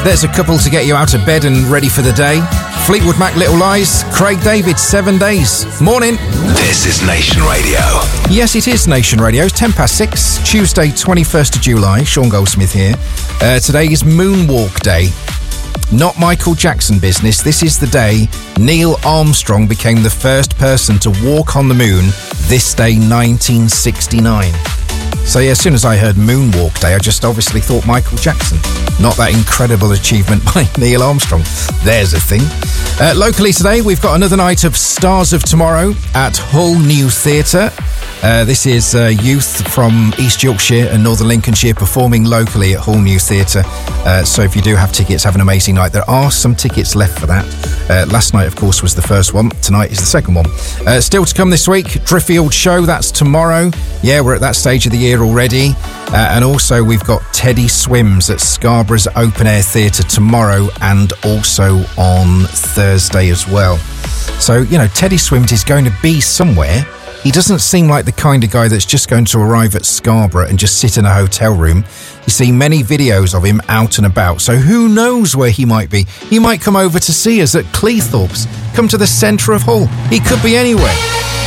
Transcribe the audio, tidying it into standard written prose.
There's a couple to get you out of bed and ready for the day. Fleetwood Mac, Little Lies. Craig David, 7 Days. Morning. This is Nation Radio. Yes, it is Nation Radio. It's 6:10, Tuesday, 21st of July. Sean Goldsmith here. Today is Moonwalk Day. Not Michael Jackson business. This is the day Neil Armstrong became the first person to walk on the moon. This day, 1969. So yeah, as soon as I heard Moonwalk Day, I just obviously thought Michael Jackson. Not that incredible achievement by Neil Armstrong. There's a thing. Locally today, we've got another night of Stars of Tomorrow at Hull New Theatre. This is youth from East Yorkshire and Northern Lincolnshire performing locally at Hull New Theatre. So if you do have tickets, have an amazing night. There are some tickets left for that. Last night, of course, was the first one. Tonight is the second one. Still to come this week, Driffield Show. That's tomorrow. Yeah, we're at that stage of the year already. And also we've got Teddy Swims at Scarborough's Open Air Theatre tomorrow and also on Thursday as well. So, you know, Teddy Swims is going to be somewhere. He doesn't seem like the kind of guy that's just going to arrive at Scarborough and just sit in a hotel room. You see many videos of him out and about, so who knows where he might be. He might come over to see us at Cleethorpes, come to the centre of Hull. He could be anywhere.